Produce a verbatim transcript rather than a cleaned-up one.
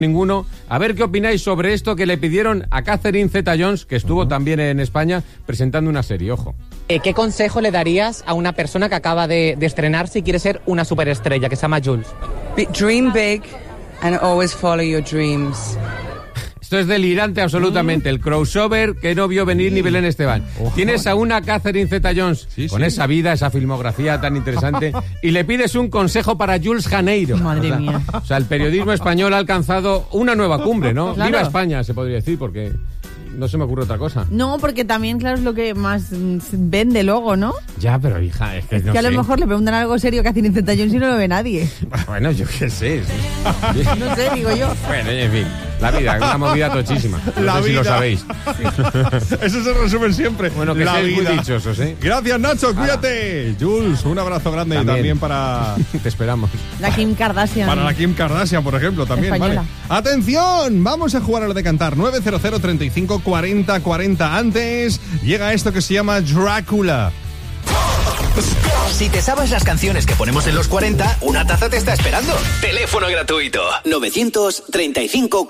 ninguno. A ver qué opináis sobre esto que le pidieron a Catherine Zeta-Jones, que estuvo uh-huh. también en España presentando una serie, ojo. Eh, ¿Qué consejo le darías a una persona que acaba de, de estrenarse y quiere ser una superestrella, que se llama Jules? Dream big and always follow your dreams. Esto es delirante absolutamente, el crossover que no vio venir ni Belén Esteban. Ojo. Tienes a una Catherine Zeta-Jones sí, con sí. esa vida, esa filmografía tan interesante y le pides un consejo para Jules Janeiro. Madre o sea, mía. O sea, el periodismo español ha alcanzado una nueva cumbre, ¿no? Claro. Viva España, se podría decir, porque no se me ocurre otra cosa. No, porque también, claro, es lo que más vende luego, ¿no? Ya, pero hija, es que es no que a sé. lo mejor le preguntan algo serio que a Catherine Zeta-Jones y no lo ve nadie. Bueno, yo qué sé. No sé, digo yo. Bueno, en fin, la vida, una movida tochísima. No la sé vida. si lo sabéis. Sí. Eso se resume siempre. Bueno, que seáis muy dichosos, ¿eh? Gracias, Nacho, cuídate. Jules, un abrazo grande también. Y también para... Te esperamos. La Kim Kardashian. Para la Kim Kardashian, por ejemplo, también. Vale. Atención, vamos a jugar a lo de cantar. nueve cero cero, treinta y cinco, cuarenta, cuarenta. Antes llega esto que se llama Drácula. Si te sabes las canciones que ponemos en los cuarenta, una taza te está esperando. Teléfono gratuito. novecientos treinta y cinco